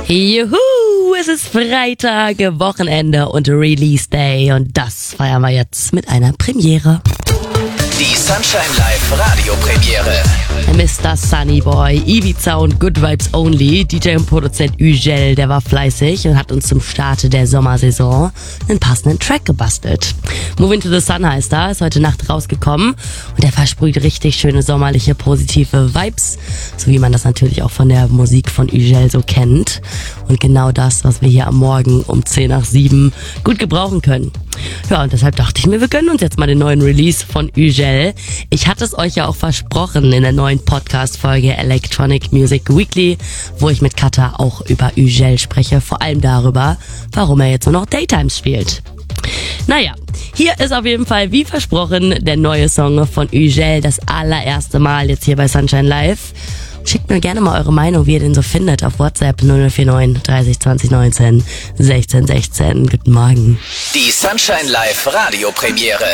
Juhu, es ist Freitag, Wochenende und Release Day und das feiern wir jetzt mit einer Premiere. Die Sunshine Live Radiopremiere. Mr. Sunnyboy, Ibiza und Good Vibes Only, DJ und Produzent Ügel, der war fleißig und hat uns zum Starte der Sommersaison einen passenden Track gebastelt. Move Into the Sun heißt er, ist heute Nacht rausgekommen und der versprüht richtig schöne sommerliche, positive Vibes, so wie man das natürlich auch von der Musik von Ügel so kennt. Und genau das, was wir hier am Morgen um 6:10 gut gebrauchen können. Ja, und deshalb dachte ich mir, wir gönnen uns jetzt mal den neuen Release von Ügel. Ich hatte es euch ja auch versprochen in der neuen Podcast-Folge Electronic Music Weekly, wo ich mit Katha auch über Ügel spreche, vor allem darüber, warum er jetzt nur noch Daytimes spielt. Naja, hier ist auf jeden Fall, wie versprochen, der neue Song von Ügel, das allererste Mal jetzt hier bei Sunshine Live. Schickt mir gerne mal eure Meinung, wie ihr den so findet, auf WhatsApp 0049 30 20 19 16 16. Guten Morgen. Die Sunshine Live Radiopremiere.